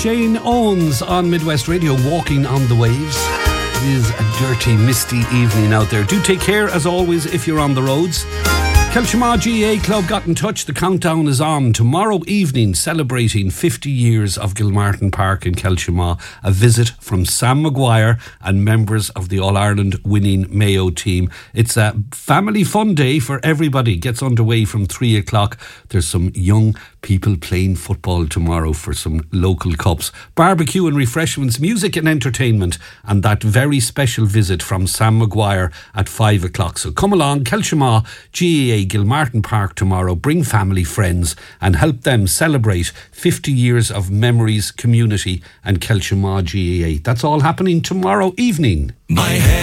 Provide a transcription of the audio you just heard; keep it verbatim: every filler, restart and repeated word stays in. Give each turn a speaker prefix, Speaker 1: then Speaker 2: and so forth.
Speaker 1: Shane Owens on Midwest Radio, Walking on the Waves. It is a dirty, misty evening out there. Do take care, as always, if you're on the roads. Kelshima G A A Club got in touch. The countdown is on. Tomorrow evening, celebrating fifty years of Gilmartin Park in Kelshima. A visit from Sam Maguire and members of the All-Ireland winning Mayo team. It's a family fun day for everybody. Gets underway from three o'clock. There's some young people playing football tomorrow for some local cups. Barbecue and refreshments, music and entertainment, and that very special visit from Sam Maguire at five o'clock. So come along, Kelshima G A A Gilmartin Park tomorrow. Bring family, friends, and help them celebrate fifty years of memories, community, and Kelshima G A A. That's all happening tomorrow evening. My head